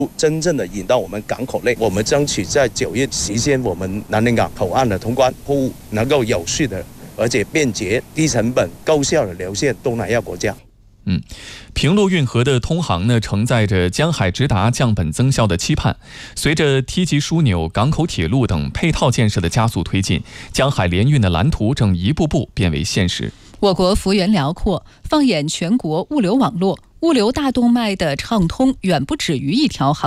真正的引到我们港口内，我们争取在9月实现我们南宁港口岸的通关，货物能够有序的而且便捷、低成本、高效的流向东南亚国家。 平陆运河的通航呢，承载着江海直达、降本增效的期盼。随着梯级枢纽、港口铁路等配套建设的加速推进，江海联运的蓝图正一步步变为现实。 我国幅员辽阔，放眼全国物流网络，物流大动脉的畅通远不止于一条航